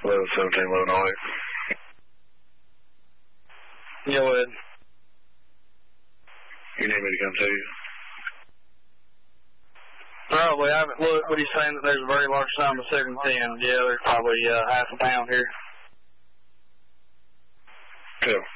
11-17, 11-08. Go ahead. You need me to come to you? Probably. I haven't looked, but he's saying that there's a very large sum of 710. Yeah, there's probably half a pound here. Cool.